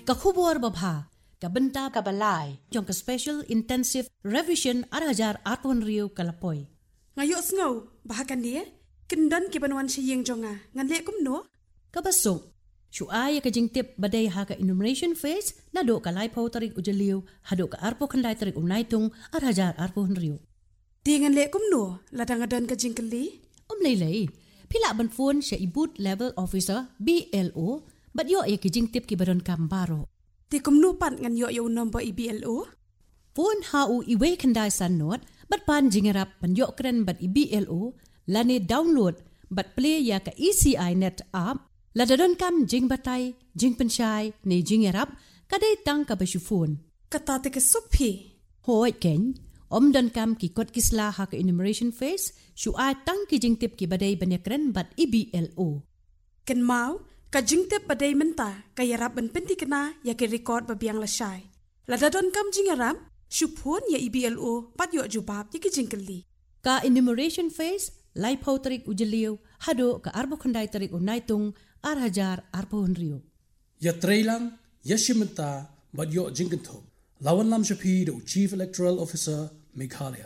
ka khubor babha ka benta ka balay jong ka special intensive revision 2008 riu kalapoy ngayos ngaw bahakan niya kindan ki banwan siyeng jonga nganle kum no kabasok shuaya ka jingtip baday ha ka enumeration phase na do ka laipaw tarik ujaliw hado ka arpo kanday tarik unaytung 2008 riu di nganle kum no ladangadan ka jingkali laylay pila ban phone siya ibut level officer BLO bat yo ay kijingtip ki baron kambaro di kum no pan ngan yo yo number BLO phone ha u iwe kanday sanot bat pan jingerap pan yo kren bat BLO lani download bat play ya ka ECI net app ladadon kam jing batay jing pensyay ni jingerap kaday tang ka basyu phone katate ke suphi hoy ken Don kam ki kot kisla ha ka enumeration phase shu ay tang ki jingtip ki baday banyakren bat IBLO. Ken mau ka jingtip baday menta ka yarap ban penti kena ya ke record babiang lasay. Ladadon kam jingarap shu phone ya IBLO pat yo jubab ya ki jingkali. Ka enumeration phase laipaw tarik ujaliw hado ka arbo kanday tarik unaytung 2008 riu. Ya trailang ya shimenta bat yo jingkentop. Lawan Lam Shapi, the Chief Electoral Officer, Meghalaya.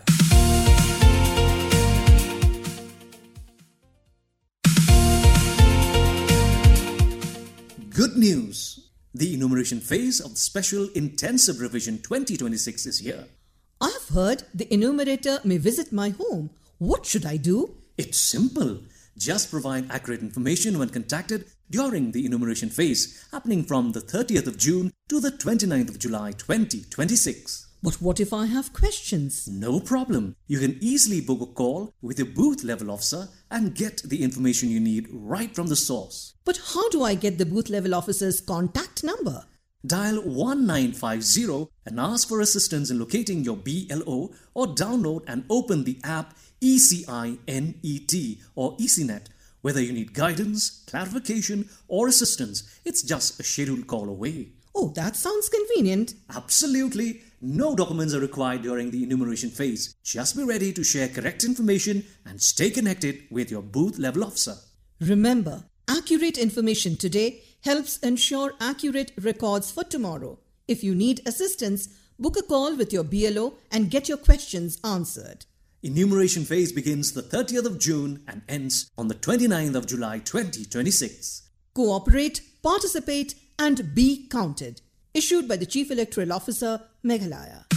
Good news! The enumeration phase of the Special Intensive Revision 2026 is here. I've heard the enumerator may visit my home. What should I do? It's simple. Just provide accurate information when contacted during the enumeration phase, happening from the 30th of June to the 29th of July 2026. But what if I have questions? No problem. You can easily book a call with your booth level officer and get the information you need right from the source. But how do I get the booth level officer's contact number? Dial 1950 and ask for assistance in locating your BLO or download and open the app ECI NET or ECNet. Whether you need guidance, clarification or assistance, it's just a scheduled call away. Oh, that sounds convenient. Absolutely. No documents are required during the enumeration phase. Just be ready to share correct information and stay connected with your booth level officer. Remember, accurate information today helps ensure accurate records for tomorrow. If you need assistance, book a call with your BLO and get your questions answered. Enumeration phase begins the 30th of June and ends on the 29th of July 2026. Cooperate, participate and be counted. Issued by the Chief Electoral Officer, Meghalaya.